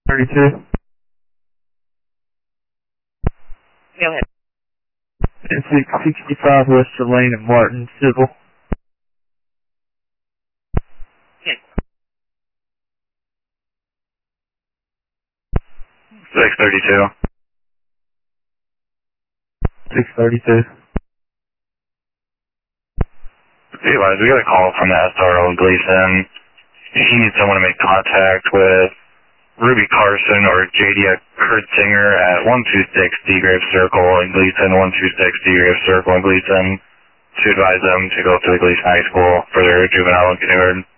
32. Go ahead. It's 65 Western Lane in Martin, Civil. Okay. 632. 632. Anyways, we got a call from the SRO in Gleason. He needs someone to make contact with Ruby Carson or JD Kurtzinger at 126 Degrave Circle in Gleason, 126 Degrave Circle in Gleason, to advise them to go to the Gleason High School for their juvenile and kindergarten.